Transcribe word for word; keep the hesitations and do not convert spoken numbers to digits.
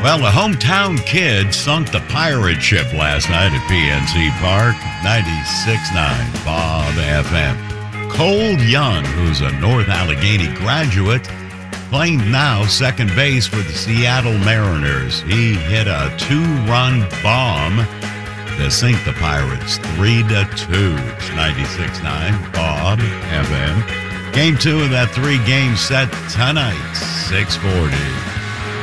Well, a hometown kid sunk the pirate ship last night at P N C Park, ninety-six point nine Bob F M. Cole Young, who's a North Allegheny graduate, playing now second base for the Seattle Mariners. He hit a two-run bomb to sink the Pirates three to two. It's ninety-six point nine Bob F M. Game two of that three-game set tonight, six forty.